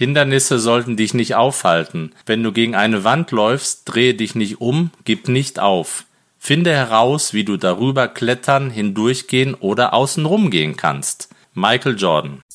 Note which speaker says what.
Speaker 1: Hindernisse sollten dich nicht aufhalten. Wenn du gegen eine Wand läufst, drehe dich nicht um, gib nicht auf. Finde heraus, wie du darüber klettern, hindurchgehen oder außenrum gehen kannst. Michael Jordan.